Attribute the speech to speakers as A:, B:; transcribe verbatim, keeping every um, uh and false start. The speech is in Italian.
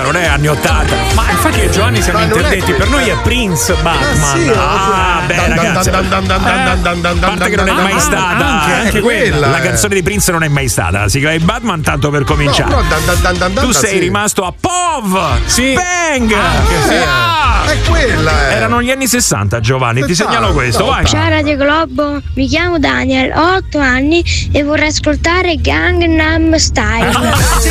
A: non è anni ottanta.
B: Ma infatti io e Giovanni siamo interdetti, per noi è Prince Batman.
A: Ah, beh, ragazzi. A parte che non è mai stata.
B: Anche quella.
A: La canzone di Prince non è mai stata. La sigla di Batman, tanto per cominciare. Tu sei rimasto a Pov.
B: Sì.
A: Bang.
C: È quella.
A: Erano gli anni sessanta, Giovanni. Ti segnalo questo. Vai.
D: Ciao Radio Globo, mi chiamo Daniel, ho otto anni e vorrei ascoltare Gangnam Style.